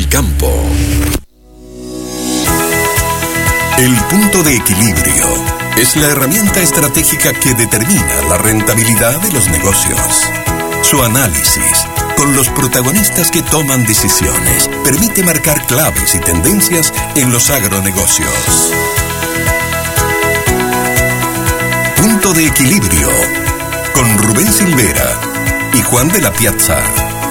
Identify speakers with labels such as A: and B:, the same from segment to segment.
A: el campo. El punto de equilibrio es la herramienta estratégica que determina la rentabilidad de los negocios. Su análisis, con los protagonistas que toman decisiones, permite marcar claves y tendencias en los agronegocios. Punto de equilibrio, con Rubén Silvera y Juan de la Piazza.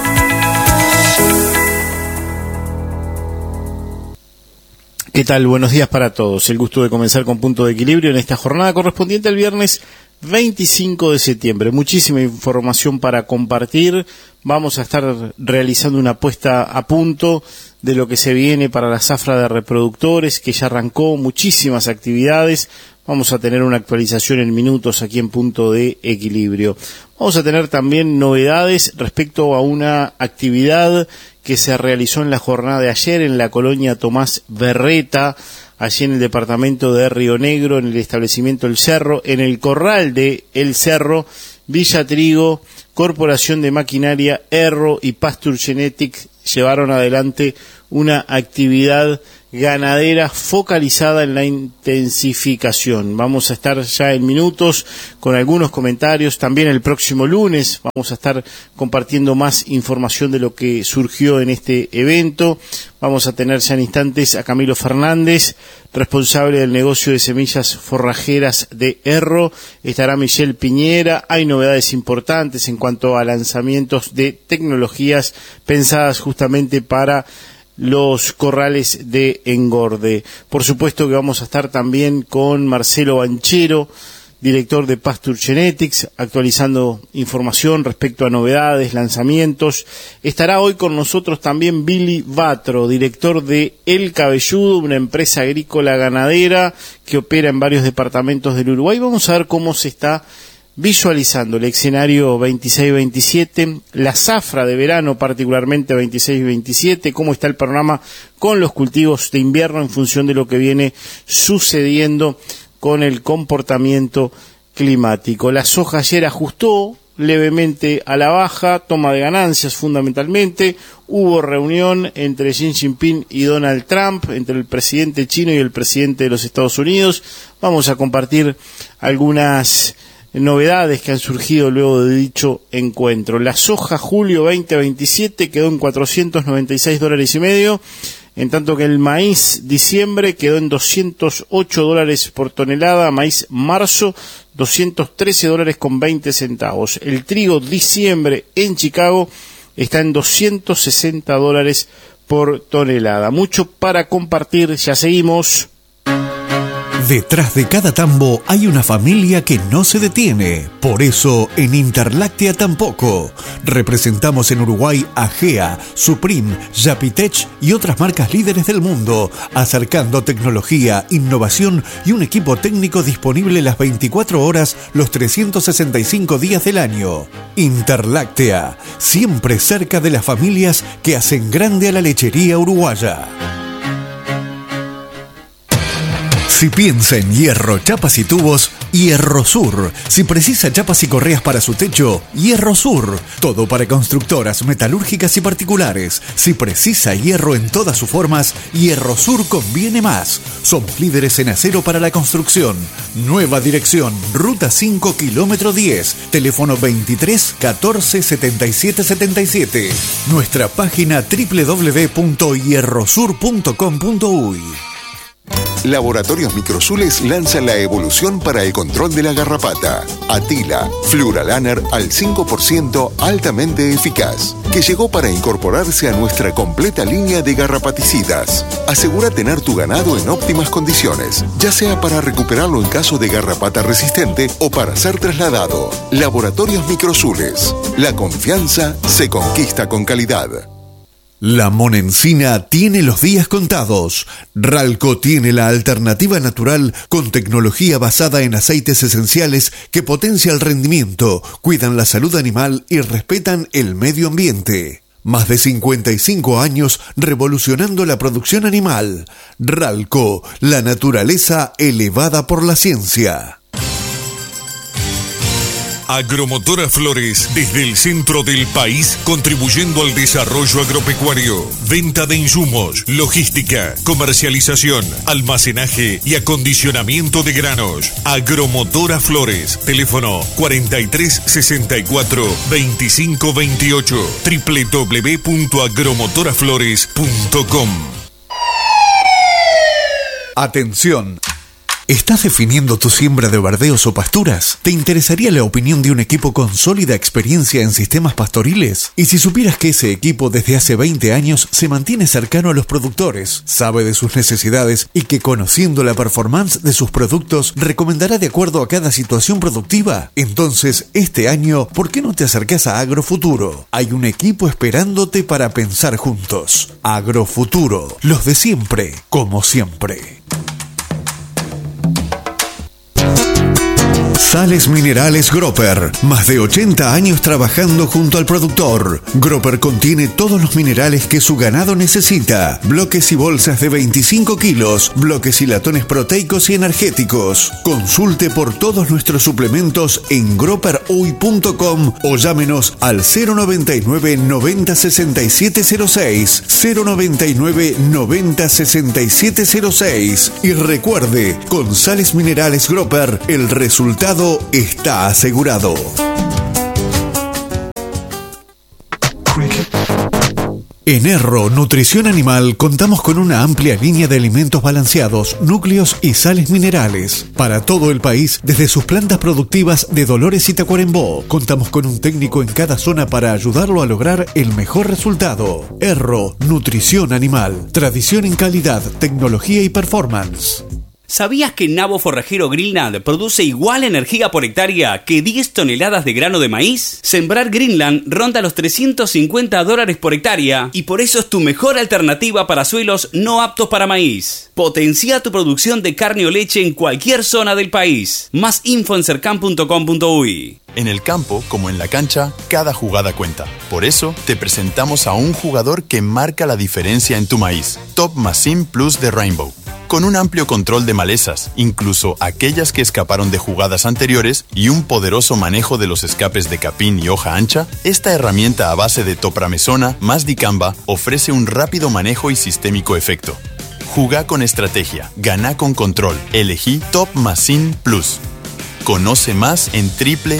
B: ¿Qué tal? Buenos días para todos. El gusto de comenzar con Punto de Equilibrio en esta jornada correspondiente al viernes 25 de septiembre. Muchísima información para compartir. Vamos a estar realizando una puesta a punto de lo que se viene para la zafra de reproductores, que ya arrancó, muchísimas actividades. Vamos a tener una actualización en minutos aquí en Punto de Equilibrio. Vamos a tener también novedades respecto a una actividad que se realizó en la jornada de ayer en la colonia Tomás Berreta, allí en el departamento de Río Negro, en el establecimiento El Cerro, en el corral de El Cerro, Villa Trigo, Corporación de Maquinaria, Erro y Pasture Genetics llevaron adelante una actividad ganadera focalizada en la intensificación. Vamos a estar ya en minutos con algunos comentarios. También el próximo lunes vamos a estar compartiendo más información de lo que surgió en este evento. Vamos a tener ya en instantes a Camilo Fernández, responsable del negocio de semillas forrajeras de Erro. Estará Michelle Piñera. Hay novedades importantes en cuanto a lanzamientos de tecnologías pensadas justamente para los corrales de engorde. Por supuesto que vamos a estar también con Marcelo Banchero, director de Pasture Genetics, actualizando información respecto a novedades, lanzamientos. Estará hoy con nosotros también Billy Batro, director de El Cabelludo, una empresa agrícola ganadera que opera en varios departamentos del Uruguay. Vamos a ver cómo se está visualizando el escenario 26-27, la zafra de verano particularmente 26-27, cómo está el panorama con los cultivos de invierno en función de lo que viene sucediendo con el comportamiento climático. La soja ayer ajustó levemente a la baja, toma de ganancias fundamentalmente. Hubo reunión entre Xi Jinping y Donald Trump, entre el presidente chino y el presidente de los Estados Unidos. Vamos a compartir algunas novedades que han surgido luego de dicho encuentro. La soja julio 2027 quedó en $496.50, en tanto que el maíz diciembre quedó en $208 por tonelada, maíz marzo $213.20. El trigo diciembre en Chicago está en $260 por tonelada. Mucho para compartir, ya seguimos.
C: Detrás de cada tambo hay una familia que no se detiene. Por eso, en Interláctea tampoco. Representamos en Uruguay a GEA, Supreme, Yapitech y otras marcas líderes del mundo, acercando tecnología, innovación y un equipo técnico disponible las 24 horas, los 365 días del año. Interláctea, siempre cerca de las familias que hacen grande a la lechería uruguaya. Si piensa en hierro, chapas y tubos, Hierro Sur. Si precisa chapas y correas para su techo, Hierro Sur. Todo para constructoras, metalúrgicas y particulares. Si precisa hierro en todas sus formas, Hierro Sur conviene más. Somos líderes en acero para la construcción. Nueva dirección, Ruta 5, kilómetro 10. Teléfono 23 14 77 77. Nuestra página www.hierrosur.com.uy.
D: Laboratorios Microsules lanza la evolución para el control de la garrapata. Atila, Fluralaner al 5% altamente eficaz, que llegó para incorporarse a nuestra completa línea de garrapaticidas. Asegura tener tu ganado en óptimas condiciones, ya sea para recuperarlo en caso de garrapata resistente o para ser trasladado. Laboratorios Microsules. La confianza se conquista con calidad.
C: La Monencina tiene los días contados. Ralco tiene la alternativa natural con tecnología basada en aceites esenciales que potencia el rendimiento, cuidan la salud animal y respetan el medio ambiente. Más de 55 años revolucionando la producción animal. Ralco, la naturaleza elevada por la ciencia.
E: Agromotora Flores, desde el centro del país, contribuyendo al desarrollo agropecuario. Venta de insumos, logística, comercialización, almacenaje y acondicionamiento de granos. Agromotora Flores, teléfono 43 64 25 28, www.agromotoraflores.com.
C: Atención. ¿Estás definiendo tu siembra de verdeos o pasturas? ¿Te interesaría la opinión de un equipo con sólida experiencia en sistemas pastoriles? Y si supieras que ese equipo desde hace 20 años se mantiene cercano a los productores, sabe de sus necesidades y que conociendo la performance de sus productos recomendará de acuerdo a cada situación productiva? Entonces, este año, ¿por qué no te acercás a Agrofuturo? Hay un equipo esperándote para pensar juntos. Agrofuturo, los de siempre, como siempre. Sales Minerales Gropper. Más de 80 años trabajando junto al productor. Gropper contiene todos los minerales que su ganado necesita. Bloques y bolsas de 25 kilos. Bloques y latones proteicos y energéticos. Consulte por todos nuestros suplementos en groperuy.com o llámenos al 099 90 6706. 099 90 6706. Y recuerde, con Sales Minerales Gropper, el resultado está asegurado. En Erro Nutrición Animal contamos con una amplia línea de alimentos balanceados, núcleos y sales minerales. Para todo el país, desde sus plantas productivas de Dolores y Tacuarembó, contamos con un técnico en cada zona para ayudarlo a lograr el mejor resultado. Erro Nutrición Animal. Tradición en calidad, tecnología y performance.
F: ¿Sabías que Nabo Forrajero Greenland produce igual energía por hectárea que 10 toneladas de grano de maíz? Sembrar Greenland ronda los $350 por hectárea y por eso es tu mejor alternativa para suelos no aptos para maíz. Potencia tu producción de carne o leche en cualquier zona del país. Más info en cercan.com.uy.
G: En el campo, como en la cancha, cada jugada cuenta. Por eso, te presentamos a un jugador que marca la diferencia en tu maíz. Top Machine Plus de Rainbow. Con un amplio control de malezas, incluso aquellas que escaparon de jugadas anteriores, y un poderoso manejo de los escapes de capín y hoja ancha, esta herramienta a base de topramesona más dicamba ofrece un rápido manejo y sistémico efecto. Jugá con estrategia, ganá con control. Elegí Top Machine Plus. Conoce más en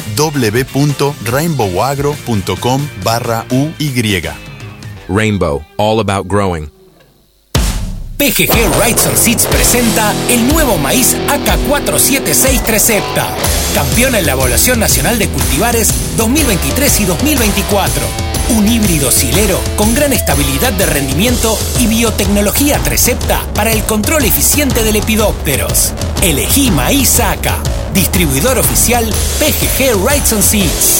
G: www.rainbowagro.com/UY.
H: Rainbow, all about growing.
I: PGG Wrightson Seeds presenta el nuevo maíz AK476 Trecepta, campeón en la Evaluación Nacional de Cultivares 2023 y 2024. Un híbrido silero con gran estabilidad de rendimiento y biotecnología Trecepta para el control eficiente de lepidópteros. Elegí maíz AK. Distribuidor oficial PGG Wrightson Seeds.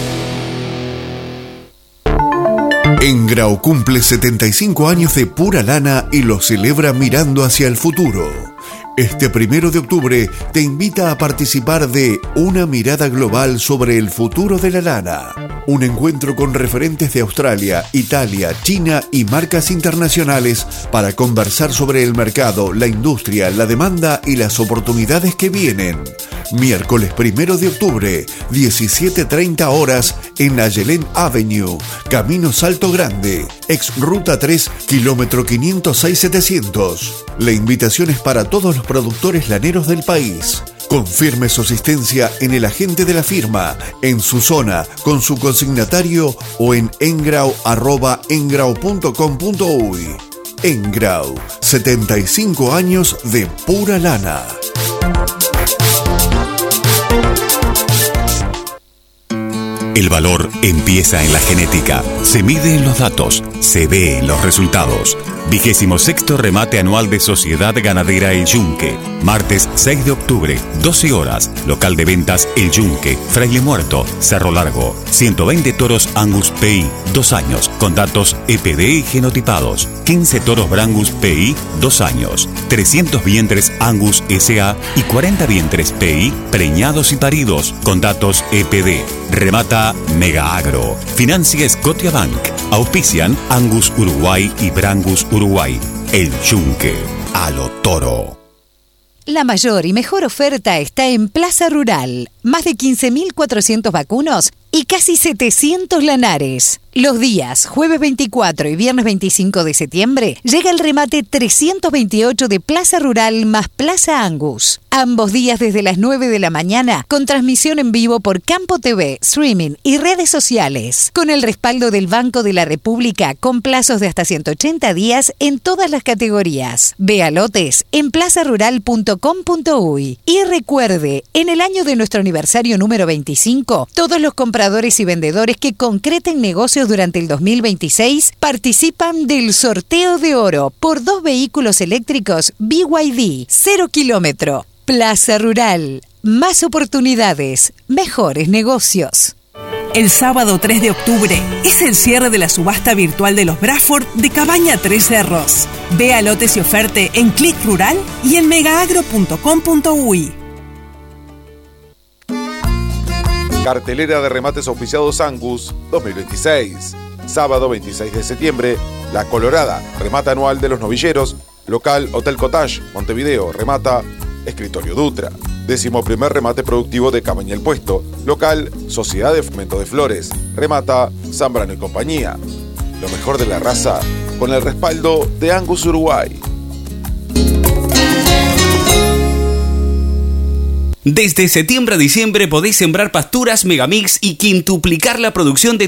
C: Engrau cumple 75 años de pura lana y lo celebra mirando hacia el futuro. Este 1 de octubre te invita a participar de Una mirada global sobre el futuro de la lana. Un encuentro con referentes de Australia, Italia, China y marcas internacionales para conversar sobre el mercado, la industria, la demanda y las oportunidades que vienen. Miércoles 1 de octubre, 17:30 horas en Ayelén Avenue, Camino Salto Grande, ex Ruta 3, kilómetro 506-700. La invitación es para todos los productores laneros del país. Confirme su asistencia en el agente de la firma, en su zona, con su consignatario o en engrau@engrau.com.uy. Engrau, 75 años de pura lana.
J: El valor empieza en la genética, se mide en los datos, se ve en los resultados. 26º remate anual de Sociedad Ganadera El Yunque. Martes 6 de octubre, 12 horas. Local de ventas El Yunque, Fraile Muerto, Cerro Largo. 120 toros Angus PI, 2 años, con datos EPD y genotipados. 15 toros Brangus PI, 2 años. 300 vientres Angus SA y 40 vientres PI, preñados y paridos, con datos EPD. Remata Mega Agro. Financia Scotiabank. Auspician Angus Uruguay y Brangus Uruguay. El Yunque. A lo toro.
K: La mayor y mejor oferta está en Plaza Rural. Más de 15.400 vacunos y casi 700 lanares. Los días jueves 24 y viernes 25 de septiembre llega el remate 328 de Plaza Rural más Plaza Angus. Ambos días desde las 9 de la mañana con transmisión en vivo por Campo TV, streaming y redes sociales. Con el respaldo del Banco de la República con plazos de hasta 180 días en todas las categorías. Vea lotes en plazarural.com.uy. Y recuerde, en el año de nuestro aniversario número 25, todos los compradores y vendedores que concreten negocios durante el 2026 participan del sorteo de oro por 2 vehículos eléctricos BYD 0 kilómetro. Plaza Rural. Más oportunidades, mejores negocios.
L: El sábado 3 de octubre es el cierre de la subasta virtual de los Bradford de Cabaña Tres Cerros. Vea lotes y oferte en Click Rural y en megaagro.com.uy.
M: Cartelera de remates auspiciados Angus 2026. Sábado 26 de septiembre, La Colorada, remata anual de los novilleros. Local Hotel Cottage, Montevideo, remata Escritorio Dutra. 11º remate productivo de Cabaña El Puesto. Local Sociedad de Fomento de Flores, remata Zambrano y compañía. Lo mejor de la raza con el respaldo de Angus Uruguay.
F: Desde septiembre a diciembre podéis sembrar pasturas Megamix y quintuplicar la producción de